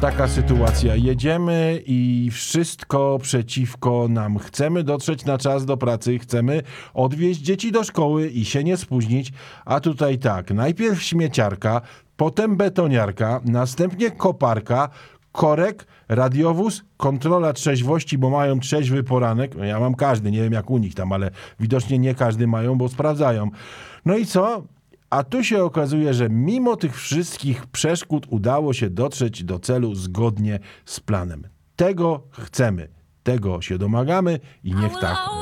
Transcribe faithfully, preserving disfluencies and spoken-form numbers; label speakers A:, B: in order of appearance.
A: taka sytuacja. Jedziemy i wszystko przeciwko nam. Chcemy dotrzeć na czas do pracy, chcemy odwieźć dzieci do szkoły i się nie spóźnić, a tutaj tak, najpierw śmieciarka, potem betoniarka, następnie koparka, korek, radiowóz, kontrola trzeźwości, bo mają trzeźwy poranek. No ja mam każdy, nie wiem jak u nich tam, ale widocznie nie każdy mają, bo sprawdzają. No i co? A tu się okazuje, że mimo tych wszystkich przeszkód udało się dotrzeć do celu zgodnie z planem. Tego chcemy, tego się domagamy i niech tak